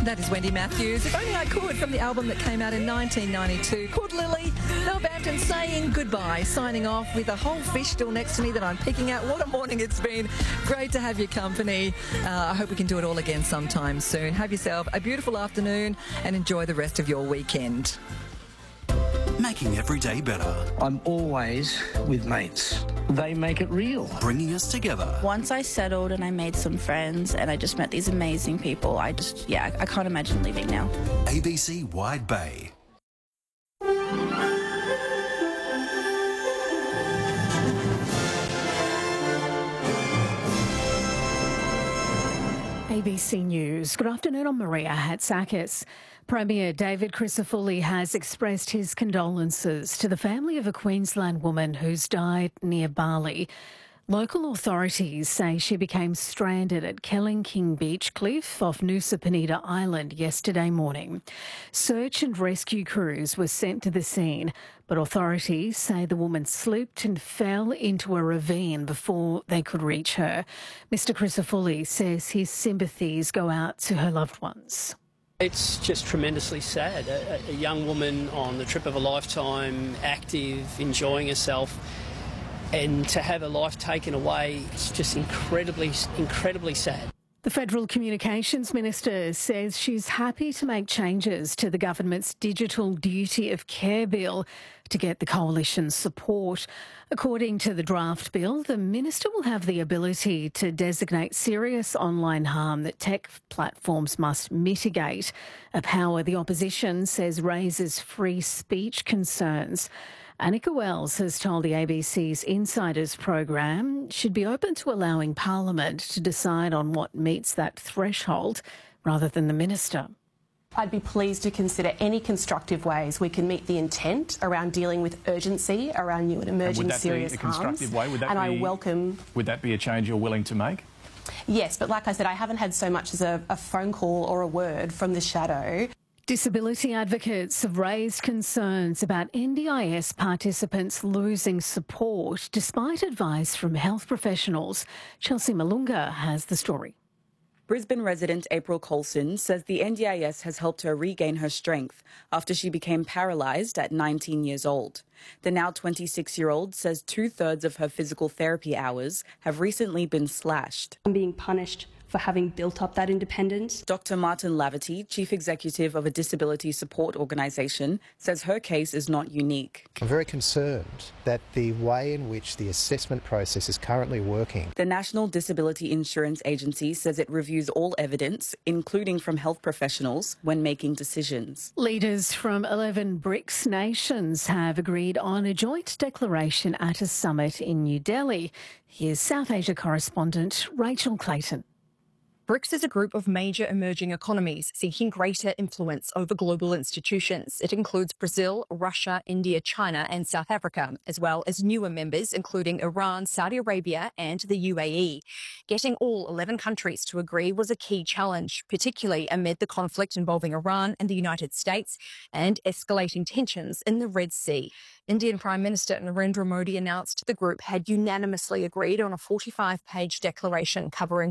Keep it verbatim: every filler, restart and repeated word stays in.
That is Wendy Matthews. If Only I Could, from the album that came out in nineteen ninety-two. Called Lily. Northampton saying goodbye, signing off with a whole fish still next to me that I'm picking out. What a morning it's been. Great to have your company. Uh, I hope we can do it all again sometime soon. Have yourself a beautiful afternoon and enjoy the rest of your weekend. Making every day better. I'm always with mates. They make it real. Bringing us together. Once I settled and I made some friends and I just met these amazing people, I just, yeah, I can't imagine leaving now. A B C Wide Bay. A B C News. Good afternoon, I'm Maria Hatzakis. Premier David Crisafulli has expressed his condolences to the family of a Queensland woman who's died near Bali. Local authorities say she became stranded at Kelling Beach Cliff off Nusa Penida Island yesterday morning. Search and rescue crews were sent to the scene, but authorities say the woman slipped and fell into a ravine before they could reach her. Mister Crisafulli says his sympathies go out to her loved ones. It's just tremendously sad. A, a young woman on the trip of a lifetime, active, enjoying herself, and to have her life taken away, it's just incredibly, incredibly sad. The Federal Communications Minister says she's happy to make changes to the government's Digital Duty of Care bill to get the coalition's support. According to the draft bill, the minister will have the ability to designate serious online harm that tech platforms must mitigate, a power the opposition says raises free speech concerns. Annika Wells has told the A B C's Insiders program should be open to allowing Parliament to decide on what meets that threshold rather than the minister. I'd be pleased to consider any constructive ways we can meet the intent around dealing with urgency around new and emerging and would that serious be a constructive harms. way? Would that and be, I welcome. Would that be a change you're willing to make? Yes, but like I said, I haven't had so much as a, a phone call or a word from the shadow. Disability advocates have raised concerns about N D I S participants losing support despite advice from health professionals. Chelsea Malunga has the story. Brisbane resident April Colson says the N D I S has helped her regain her strength after she became paralysed at nineteen years old. The now twenty-six-year-old says two-thirds of her physical therapy hours have recently been slashed. I'm being punished for having built up that independence. Doctor Martin Laverty, chief executive of a disability support organisation, says her case is not unique. I'm very concerned that the way in which the assessment process is currently working. The National Disability Insurance Agency says it reviews all evidence, including from health professionals, when making decisions. Leaders from eleven BRICS nations have agreed on a joint declaration at a summit in New Delhi. Here's South Asia correspondent Rachel Clayton. BRICS is a group of major emerging economies seeking greater influence over global institutions. It includes Brazil, Russia, India, China and South Africa, as well as newer members including Iran, Saudi Arabia and the U A E. Getting all eleven countries to agree was a key challenge, particularly amid the conflict involving Iran and the United States and escalating tensions in the Red Sea. Indian Prime Minister Narendra Modi announced the group had unanimously agreed on a forty-five page declaration covering